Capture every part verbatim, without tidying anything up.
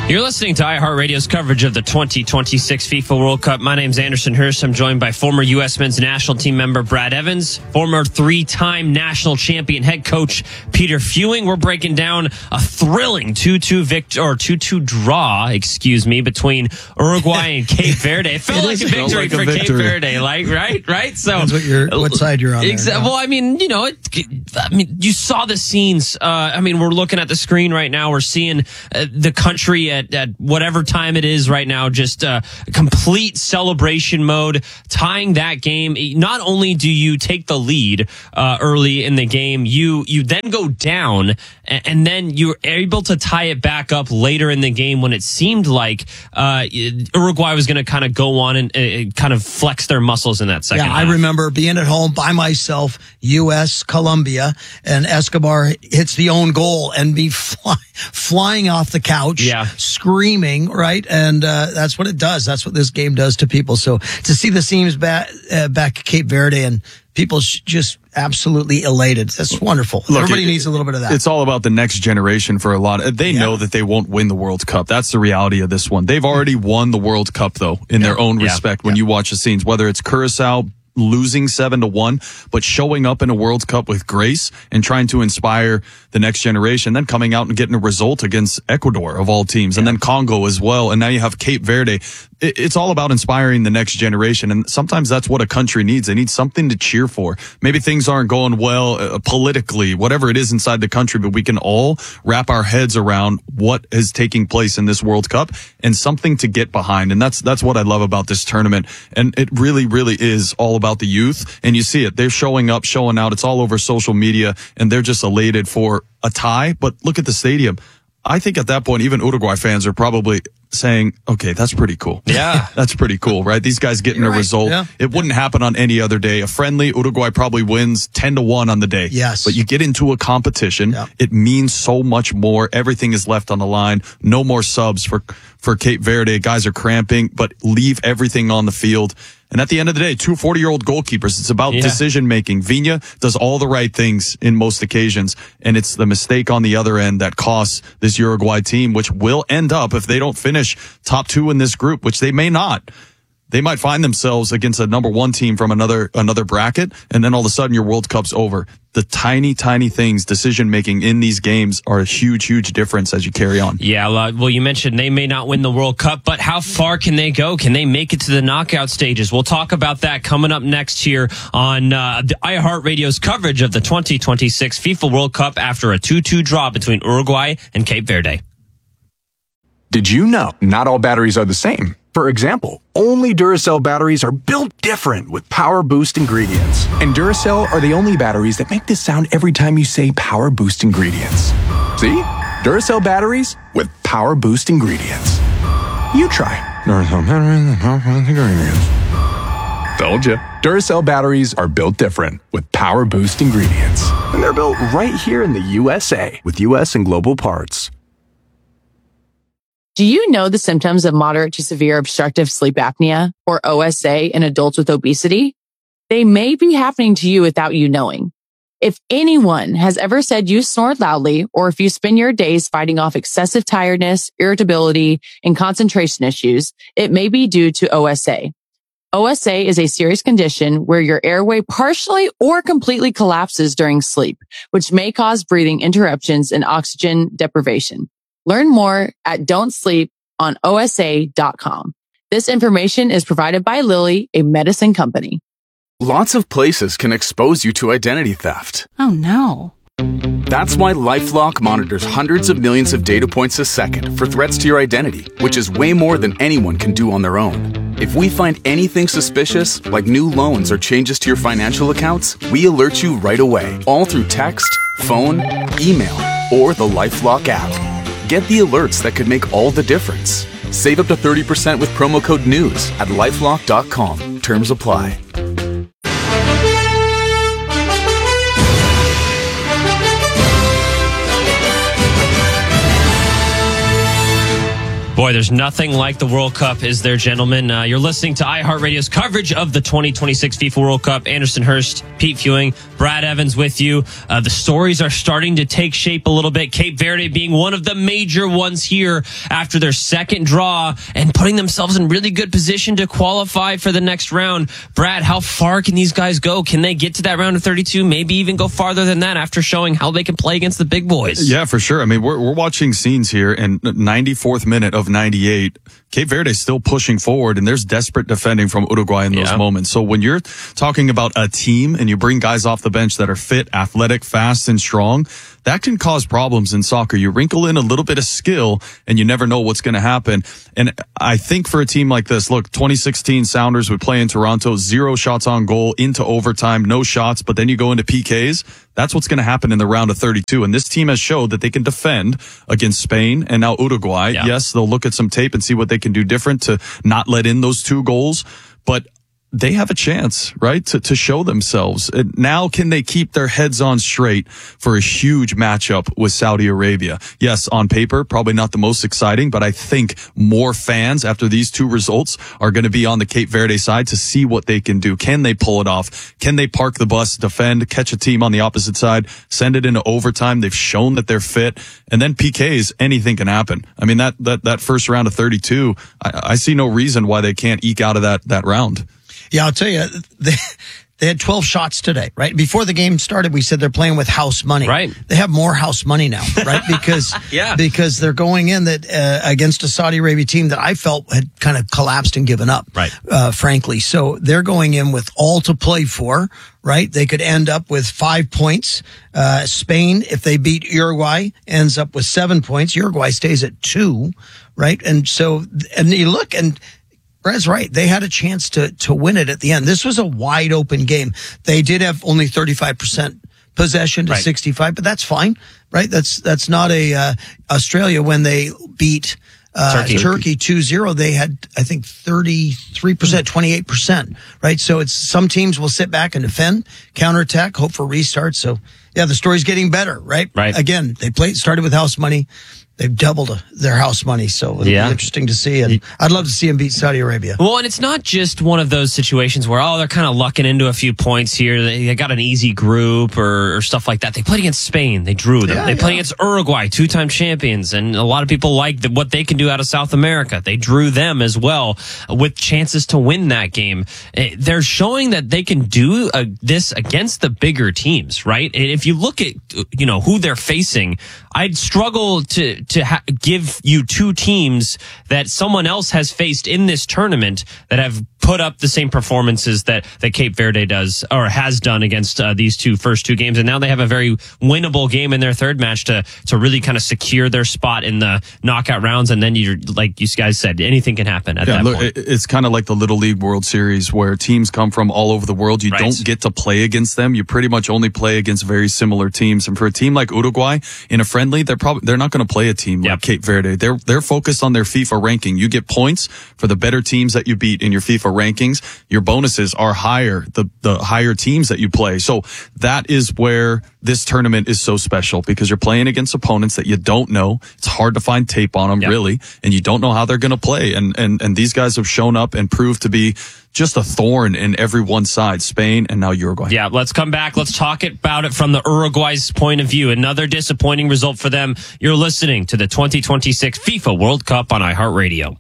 You're listening to iHeartRadio's coverage of the twenty twenty-six FIFA World Cup. My name's Anderson Hirsch. I'm joined by former U S men's national team member Brad Evans, former three-time national champion head coach Peter Fewing. We're breaking down a thrilling two two victory or two two draw, excuse me, between Uruguay and Cape Verde. It felt it like a victory like for a victory. Cape Verde, like right, right. So that's what you're, what side you're on. Exa- there, well, I mean, you know, it, I mean, you saw the scenes. Uh, I mean, we're looking at the screen right now. We're seeing uh, the country at, at whatever time it is right now, just uh, complete celebration mode, tying that game. Not only do you take the lead uh, early in the game, you you then go down, and, and then you're able to tie it back up later in the game when it seemed like uh, Uruguay was going to kind of go on and uh, kind of flex their muscles in that second Yeah, half. I remember being at home by myself, U S Colombia, and Escobar hits the own goal and me fly, flying off the couch, yeah. screaming, right? And uh, that's what it does. That's what this game does to people. So to see the scenes back, uh, back at Cape Verde and people sh- just absolutely elated. That's wonderful. Look, Everybody it, needs a little bit of that. It's all about the next generation for a lot. They yeah. know that they won't win the World Cup. That's the reality of this one. They've already won the World Cup, though, in yeah. their own yeah. respect. When yeah. you watch the scenes, whether it's Curacao losing seven to one, but showing up in a World Cup with grace and trying to inspire the next generation, then coming out and getting a result against Ecuador of all teams, yeah. and then Congo as well. And now you have Cape Verde. It's all about inspiring the next generation. And sometimes that's what a country needs. They need something to cheer for. Maybe things aren't going well uh, politically, whatever it is inside the country, but we can all wrap our heads around what is taking place in this World Cup and something to get behind. And that's, that's what I love about this tournament. And it really, really is all about the youth. And you see it. They're showing up, showing out. It's all over social media and they're just elated for a tie. But look at the stadium. I think at that point, even Uruguay fans are probably saying, okay, that's pretty cool. Yeah. That's pretty cool, right? These guys getting You're a right. result. Yeah. It wouldn't happen on any other day. A friendly, Uruguay probably wins ten to one on the day. Yes. But you get into a competition, yeah. it means so much more. Everything is left on the line. No more subs for, for Cape Verde. Guys are cramping, but leave everything on the field. And at the end of the day, two forty-year-old goalkeepers. It's about yeah. decision-making. Viña does all the right things in most occasions, and it's the mistake on the other end that costs this Uruguay team, which will end up, if they don't finish top two in this group, which they may not, they might find themselves against a number one team from another another bracket, and then all of a sudden your World Cup's over. The tiny, tiny things, decision-making in these games are a huge, huge difference as you carry on. Yeah, well, you mentioned they may not win the World Cup, but how far can they go? Can they make it to the knockout stages? We'll talk about that coming up next here on uh, the iHeartRadio's coverage of the twenty twenty-six FIFA World Cup after a two two draw between Uruguay and Cape Verde. Did you know not all batteries are the same? For example, only Duracell batteries are built different with Power Boost ingredients. And Duracell are the only batteries that make this sound every time you say Power Boost ingredients. See? Duracell batteries with Power Boost ingredients. You try. Duracell batteries with Power Boost ingredients. Told you. Duracell batteries are built different with Power Boost ingredients. And they're built right here in the U S A with U S and global parts. Do you know the symptoms of moderate to severe obstructive sleep apnea, or O S A, in adults with obesity? They may be happening to you without you knowing. If anyone has ever said you snore loudly, or if you spend your days fighting off excessive tiredness, irritability, and concentration issues, it may be due to O S A. O S A is a serious condition where your airway partially or completely collapses during sleep, which may cause breathing interruptions and oxygen deprivation. Learn more at don't sleep on O S A dot com. This information is provided by Lilly, a medicine company. Lots of places can expose you to identity theft. Oh no. That's why LifeLock monitors hundreds of millions of data points a second for threats to your identity, which is way more than anyone can do on their own. If we find anything suspicious, like new loans or changes to your financial accounts, we alert you right away, all through text, phone, email, or the LifeLock app. Get the alerts that could make all the difference. Save up to thirty percent with promo code NEWS at lifelock dot com. Terms apply. Boy, there's nothing like the World Cup, is there, gentlemen? Uh, you're listening to iHeartRadio's coverage of the twenty twenty-six FIFA World Cup. Anderson Hurst, Pete Fewing, Brad Evans with you. Uh, the stories are starting to take shape a little bit. Cape Verde being one of the major ones here after their second draw and putting themselves in really good position to qualify for the next round. Brad, how far can these guys go? Can they get to that round of thirty-two? Maybe even go farther than that after showing how they can play against the big boys? Yeah, for sure. I mean, we're, we're watching scenes here, and ninety-fourth minute of ninety-eight, Cape Verde is still pushing forward, and there's desperate defending from Uruguay in those yeah. moments. So when you're talking about a team and you bring guys off the bench that are fit, athletic, fast, and strong, that can cause problems in soccer. You wrinkle in a little bit of skill and you never know what's going to happen. And I think for a team like this, look, twenty sixteen Sounders would play in Toronto, zero shots on goal into overtime, no shots, but then you go into P Ks. That's what's going to happen in the round of thirty-two. And this team has showed that they can defend against Spain and now Uruguay. Yeah. Yes, they'll look at some tape and see what they can do different to not let in those two goals. But they have a chance, right, to, to show themselves. And now can they keep their heads on straight for a huge matchup with Saudi Arabia? Yes, on paper, probably not the most exciting, but I think more fans after these two results are going to be on the Cape Verde side to see what they can do. Can they pull it off? Can they park the bus, defend, catch a team on the opposite side, send it into overtime? They've shown that they're fit. And then P Ks, anything can happen. I mean, that, that, that first round of thirty-two, I, I see no reason why they can't eke out of that, that round. Yeah, I'll tell you, they, they had twelve shots today, right? Before the game started, we said they're playing with house money. Right. They have more house money now, right? Because, yeah. because they're going in that, uh, against a Saudi Arabia team that I felt had kind of collapsed and given up. Right. Uh, frankly. So they're going in with all to play for, right? They could end up with five points. Uh, Spain, if they beat Uruguay, ends up with seven points. Uruguay stays at two, right? And so, and you look and, Brad's right. They had a chance to, to win it at the end. This was a wide open game. They did have only thirty-five percent possession to right. sixty-five, but that's fine, right? That's, that's not a, uh, Australia when they beat, uh, Turkey. Turkey two zero. They had, I think, thirty-three percent, twenty-eight percent, right? So it's, some teams will sit back and defend, counterattack, hope for restart. So yeah, the story's getting better, right? Right. Again, they played, started with house money. They've doubled their house money, so it'll Yeah. be interesting to see. And I'd love to see them beat Saudi Arabia. Well, and it's not just one of those situations where, oh, they're kind of lucking into a few points here. They, they got an easy group or, or stuff like that. They played against Spain. They drew them. Yeah, they yeah. played against Uruguay, two-time champions. And a lot of people like the, what they can do out of South America. They drew them as well with chances to win that game. Eh, They're showing that they can do uh, this against the bigger teams, right? And if you look at, you know, who they're facing, I'd struggle to, to ha- give you two teams that someone else has faced in this tournament that have put up the same performances that, that Cape Verde does or has done against uh, these two first two games. And now they have a very winnable game in their third match to, to really kind of secure their spot in the knockout rounds. And then you're, like you guys said, anything can happen at Yeah, that look, point. it- it's kind of like the Little League World Series where teams come from all over the world. You Right. don't get to play against them. You pretty much only play against very similar teams. And for a team like Uruguay in a friendly, they're probably, they're not going to play a team Yep. like Cape Verde. They're, they're focused on their FIFA ranking. You get points for the better teams that you beat in your FIFA rankings. Your bonuses are higher, the, the higher teams that you play. So that is where this tournament is so special because you're playing against opponents that you don't know. It's hard to find tape on them, Yep. really, and you don't know how they're going to play. And, and, and these guys have shown up and proved to be just a thorn in everyone's side, Spain and now Uruguay. Yeah, let's come back. Let's talk about it from the Uruguay's point of view. Another disappointing result for them. You're listening to the twenty twenty-six FIFA World Cup on iHeartRadio.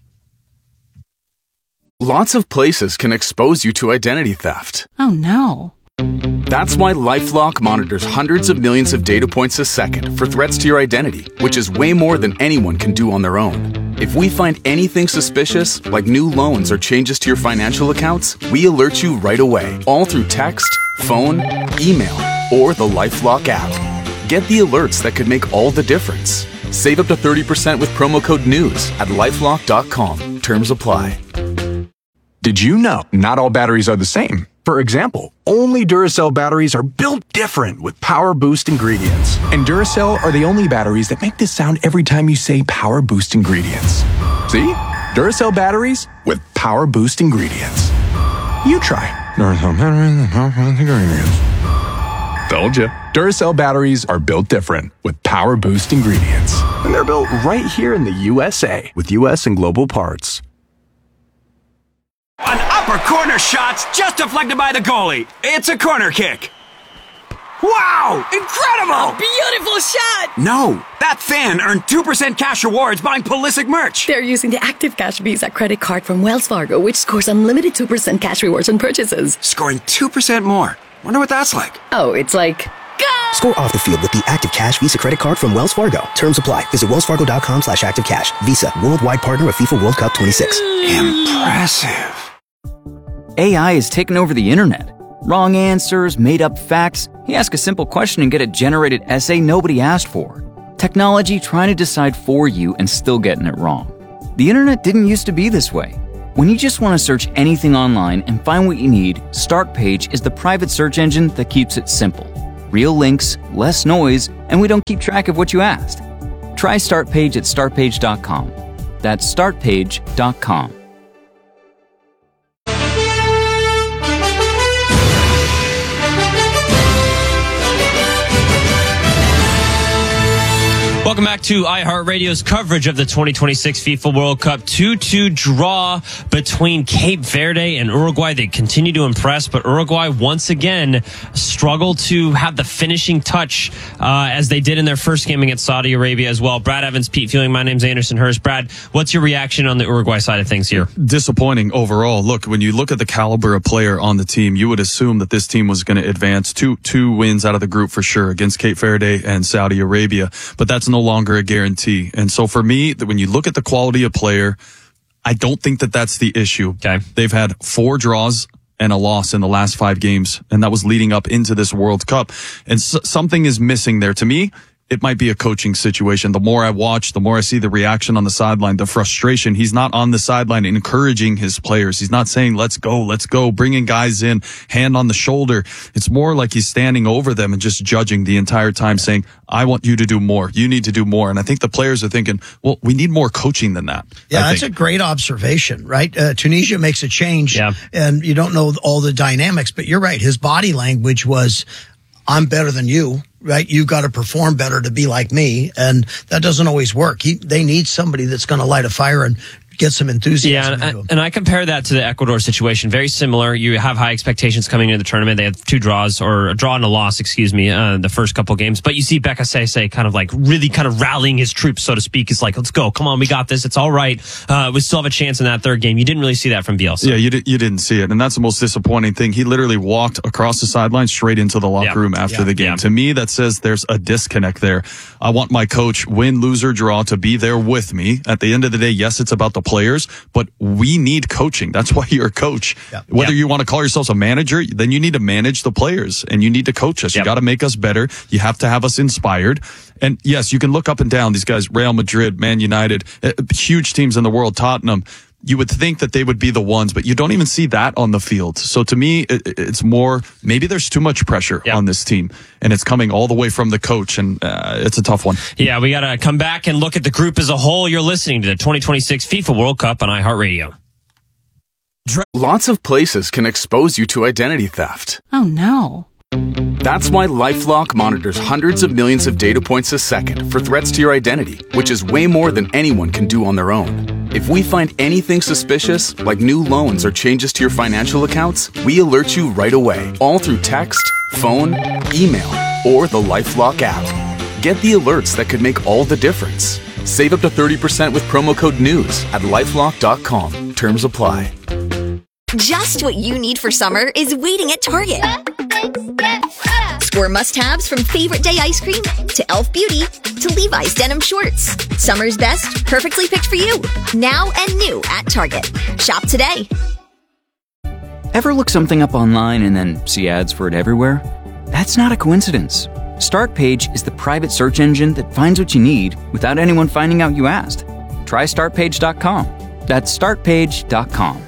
Lots of places can expose you to identity theft. Oh no. That's why LifeLock monitors hundreds of millions of data points a second for threats to your identity, which is way more than anyone can do on their own. If we find anything suspicious, like new loans or changes to your financial accounts, we alert you right away, all through text, phone, email, or the LifeLock app. Get the alerts that could make all the difference. Save up to thirty percent with promo code NEWS at lifelock dot com. Terms apply. Did you know not all batteries are the same? For example, only Duracell batteries are built different with Power Boost ingredients. And Duracell are the only batteries that make this sound every time you say Power Boost ingredients. See? Duracell batteries with Power Boost ingredients. You try. Duracell batteries with Power Boost ingredients. Told ya. Duracell batteries are built different with Power Boost ingredients. And they're built right here in the U S A with U S and Global Parts. An upper corner shot's just deflected by the goalie. It's a corner kick. Wow! Incredible! Beautiful shot! No, that fan earned two percent cash rewards buying Pulisic merch. They're using the Active Cash Visa credit card from Wells Fargo, which scores unlimited two percent cash rewards on purchases. Scoring two percent more. Wonder what that's like. Oh, it's like... Go! Score off the field with the Active Cash Visa credit card from Wells Fargo. Terms apply. Visit wellsfargo.com slash active cash. Visa, worldwide partner of FIFA World Cup twenty-six. Impressive. A I has taken over the internet. Wrong answers, made-up facts. You ask a simple question and get a generated essay nobody asked for. Technology trying to decide for you and still getting it wrong. The internet didn't used to be this way. When you just want to search anything online and find what you need, Startpage is the private search engine that keeps it simple. Real links, less noise, and we don't keep track of what you asked. Try Startpage at startpage dot com. That's startpage dot com. Welcome back to iHeartRadio's coverage of the twenty twenty-six FIFA World Cup. two two draw between Cape Verde and Uruguay. They continue to impress, but Uruguay once again struggled to have the finishing touch uh, as they did in their first game against Saudi Arabia as well. Brad Evans, Pete Fewing, my name's Anderson Hurst. Brad, what's your reaction on the Uruguay side of things here? Disappointing overall. Look, when you look at the caliber of player on the team, you would assume that this team was going to advance two two wins out of the group for sure against Cape Verde and Saudi Arabia, but that's no longer a guarantee. And so for me, when you look at the quality of player, I don't think that that's the issue. Okay. They've had four draws and a loss in the last five games, and that was leading up into this World Cup. And s- something is missing there. To me, it might be a coaching situation. The more I watch, the more I see the reaction on the sideline, the frustration. He's not on the sideline encouraging his players. He's not saying, let's go, let's go, bringing guys in, hand on the shoulder. It's more like he's standing over them and just judging the entire time, saying, I want you to do more. You need to do more. And I think the players are thinking, well, we need more coaching than that. Yeah, I that's think. a great observation, right? Uh, Tunisia makes a change, Yeah. and you don't know all the dynamics, but you're right. His body language was, I'm better than you, right? You got to perform better to be like me. And that doesn't always work. He, they need somebody that's going to light a fire and get some enthusiasm. Yeah, into him. and, and I compare that to the Ecuador situation. Very similar. You have high expectations coming into the tournament. They had two draws, or a draw and a loss, excuse me, uh, the first couple games. But you see Becca Sese kind of like really kind of rallying his troops, so to speak. It's like, let's go. Come on, we got this. It's all right. Uh, we still have a chance in that third game. You didn't really see that from Bielsa. Yeah, you, di- you didn't see it. And that's the most disappointing thing. He literally walked across the sideline straight into the locker Yeah. room after Yeah. the game. Yeah. To me, that says there's a disconnect there. I want my coach, win, lose, or draw, to be there with me. At the end of the day, yes, it's about the players, but we need coaching. That's why you're a coach. Yeah. Whether Yeah. you want to call yourselves a manager, then you need to manage the players and you need to coach us. Yep. You got to make us better. You have to have us inspired. And yes, you can look up and down these guys, Real Madrid, Man United, uh, huge teams in the world, Tottenham. You would think that they would be the ones, but you don't even see that on the field. So to me, it, it's more, maybe there's too much pressure Yep. on this team, and it's coming all the way from the coach, and uh, it's a tough one. Yeah, we got to come back and look at the group as a whole. You're listening to the twenty twenty-six FIFA World Cup on iHeartRadio. Lots of places can expose you to identity theft. Oh no. That's why LifeLock monitors hundreds of millions of data points a second for threats to your identity, which is way more than anyone can do on their own. If we find anything suspicious, like new loans or changes to your financial accounts, we alert you right away, all through text, phone, email, or the LifeLock app. Get the alerts that could make all the difference. Save up to thirty percent with promo code NEWS at lifelock dot com. Terms apply. Just what you need for summer is waiting at Target. Score must-haves from Favorite Day ice cream to Elf Beauty to Levi's denim shorts. Summer's best, perfectly picked for you. Now and new at Target. Shop today. Ever look something up online and then see ads for it everywhere? That's not a coincidence. Startpage is the private search engine that finds what you need without anyone finding out you asked. Try startpage dot com. That's startpage dot com.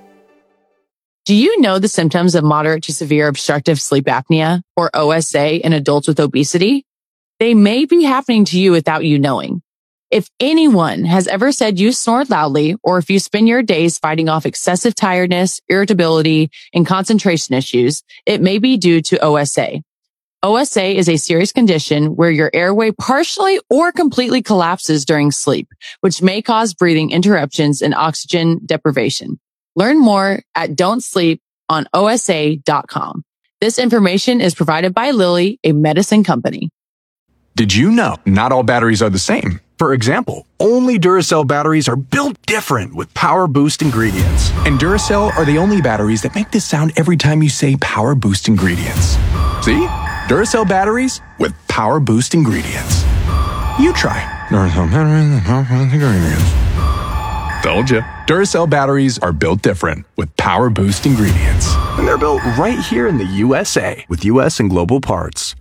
Do you know the symptoms of moderate to severe obstructive sleep apnea, or O S A, in adults with obesity? They may be happening to you without you knowing. If anyone has ever said you snore loudly, or if you spend your days fighting off excessive tiredness, irritability, and concentration issues, it may be due to O S A. O S A is a serious condition where your airway partially or completely collapses during sleep, which may cause breathing interruptions and oxygen deprivation. Learn more at don't sleep on O S A dot com. This information is provided by Lilly, a medicine company. Did you know not all batteries are the same? For example, only Duracell batteries are built different with Power Boost ingredients. And Duracell are the only batteries that make this sound every time you say Power Boost ingredients. See? Duracell batteries with Power Boost ingredients. You try. Duracell batteries with Power Boost ingredients. Told you. Duracell batteries are built different with Power Boost ingredients. And they're built right here in the U S A with U S and global parts.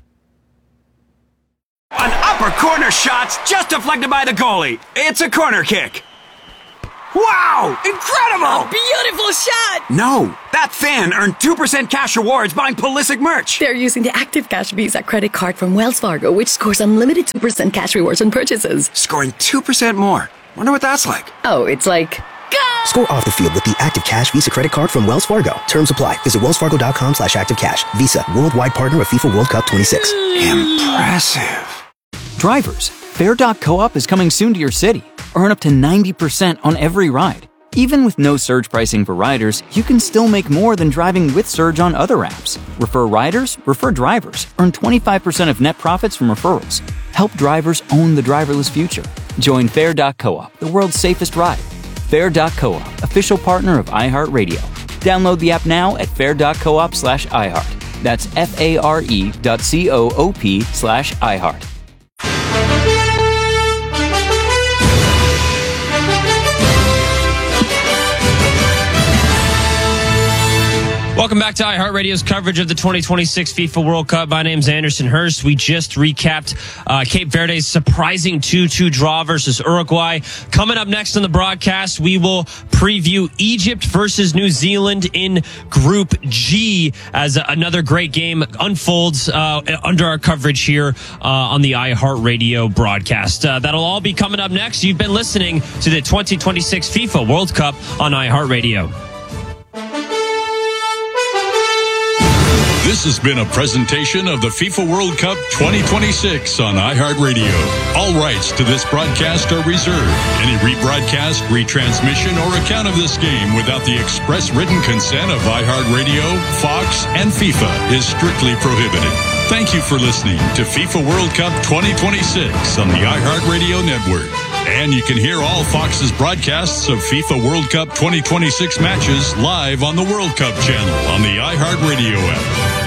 An upper corner shot's just deflected by the goalie. It's a corner kick. Wow! Incredible! Beautiful shot! No, that fan earned two percent cash rewards buying Pulisic merch. They're using the Active Cash Visa credit card from Wells Fargo, which scores unlimited two percent cash rewards on purchases. Scoring two percent more. Wonder what that's like. Oh, it's like... Score off the field with the Active Cash Visa credit card from Wells Fargo. Terms apply. Visit wellsfargo.com slash active cash. Visa, worldwide partner of FIFA World Cup twenty-six. Impressive. Drivers, Fair dot co-op is coming soon to your city. Earn up to ninety percent on every ride. Even with no surge pricing for riders, you can still make more than driving with Surge on other apps. Refer riders, refer drivers. Earn twenty-five percent of net profits from referrals. Help drivers own the driverless future. Join Fair dot co-op, the world's safest ride. Fair dot co-op, official partner of iHeartRadio. Download the app now at fair dot coop slash iHeart. That's F-A-R-E dot C-O-O-P slash iHeart. Welcome back to iHeartRadio's coverage of the twenty twenty-six FIFA World Cup. My name's Anderson Hurst. We just recapped uh, Cape Verde's surprising two two draw versus Uruguay. Coming up next on the broadcast, we will preview Egypt versus New Zealand in Group G as a, another great game unfolds uh, under our coverage here uh, on the iHeartRadio broadcast. Uh, that'll all be coming up next. You've been listening to the twenty twenty-six FIFA World Cup on iHeartRadio. This has been a presentation of the FIFA World Cup twenty twenty-six on iHeartRadio. All rights to this broadcast are reserved. Any rebroadcast, retransmission, or account of this game without the express written consent of iHeartRadio, Fox, and FIFA is strictly prohibited. Thank you for listening to FIFA World Cup twenty twenty-six on the iHeartRadio network. And you can hear all Fox's broadcasts of FIFA World Cup twenty twenty-six matches live on the World Cup channel on the iHeartRadio app.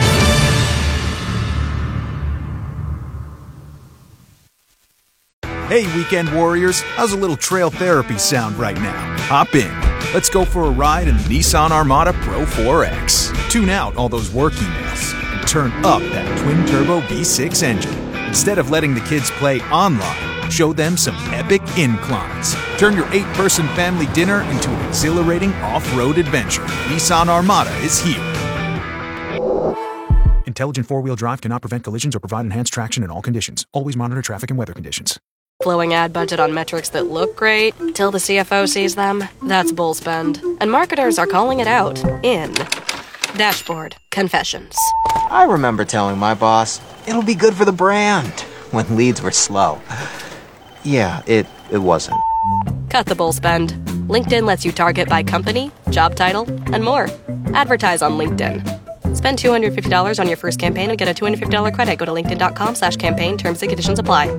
Hey, weekend warriors, how's a little trail therapy sound right now? Hop in. Let's go for a ride in the Nissan Armada Pro four X. Tune out all those work emails and turn up that twin-turbo V six engine. Instead of letting the kids play online, show them some epic inclines. Turn your eight-person family dinner into an exhilarating off-road adventure. Nissan Armada is here. Intelligent four-wheel drive cannot prevent collisions or provide enhanced traction in all conditions. Always monitor traffic and weather conditions. Flowing ad budget on metrics that look great till the C F O sees them. That's bull spend. And marketers are calling it out in Dashboard Confessions. I remember telling my boss, it'll be good for the brand, when leads were slow. Yeah, it, it wasn't. Cut the bull spend. LinkedIn lets you target by company, job title, and more. Advertise on LinkedIn. Spend two hundred fifty dollars on your first campaign and get a two hundred fifty dollars credit. Go to linkedin.com slash campaign. Terms and conditions apply.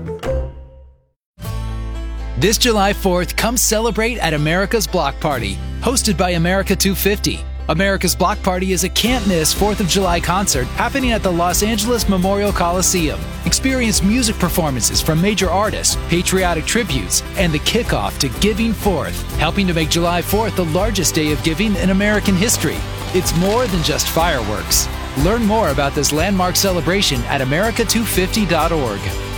This July fourth, come celebrate at America's Block Party, hosted by America two fifty. America's Block Party is a can't-miss fourth of July concert happening at the Los Angeles Memorial Coliseum. Experience music performances from major artists, patriotic tributes, and the kickoff to Giving Forth, helping to make July fourth the largest day of giving in American history. It's more than just fireworks. Learn more about this landmark celebration at america two fifty dot org.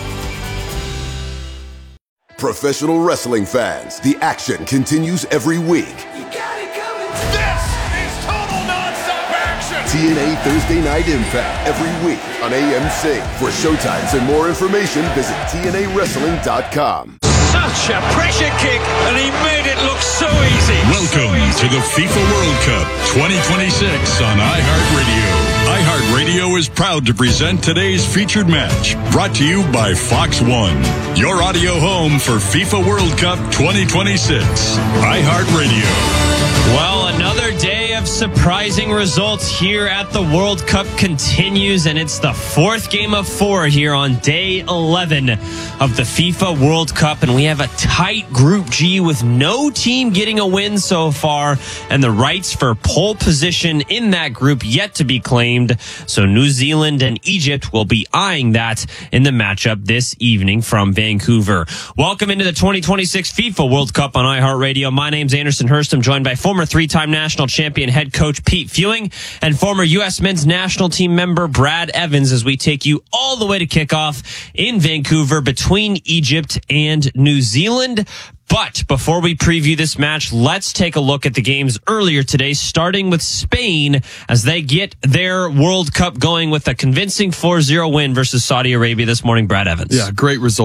Professional wrestling fans, the action continues every week. You got it coming. This is total nonstop action. T N A Thursday Night Impact every week on A M C. For showtimes and more information, visit T N A wrestling dot com. Such a pressure kick, and he made it look so easy. Welcome to the FIFA World Cup twenty twenty-six on iHeartRadio. iHeartRadio is proud to present today's featured match, brought to you by Fox One, your audio home for FIFA World Cup twenty twenty-six. iHeartRadio. Well, another day of surprising results here at the World Cup continues, and it's the fourth game of four here on day eleven of the FIFA World Cup, and we have a tight Group G with no team getting a win so far, and the rights for pole position in that group yet to be claimed. So New Zealand and Egypt will be eyeing that in the matchup this evening from Vancouver. Welcome into the twenty twenty-six FIFA World Cup on iHeartRadio. My name's Anderson Hurst. I'm joined by former three-time national champion head coach Pete Fewing and former U S men's national team member Brad Evans as we take you all the way to kickoff in Vancouver between Egypt and New Zealand. But before we preview this match, let's take a look at the games earlier today, starting with Spain as they get their World Cup going with a convincing four zero win versus Saudi Arabia this morning. Brad Evans. Yeah, great result.